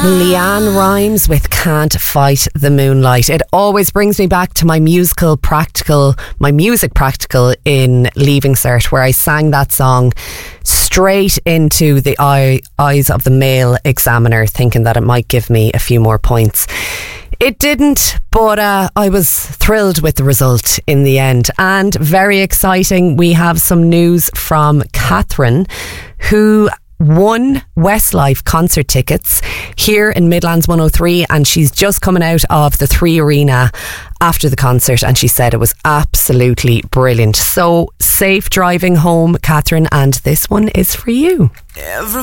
Leanne Rimes with Can't Fight the Moonlight. It always brings me back to my music practical in Leaving Cert, where I sang that song straight into the eyes of the male examiner, thinking that it might give me a few more points. It didn't, but I was thrilled with the result in the end. And very exciting, we have some news from Catherine, who won Westlife concert tickets here in Midlands 103, and she's just coming out of the 3 Arena after the concert, and she said it was absolutely brilliant. So safe driving home, Catherine, and this one is for you.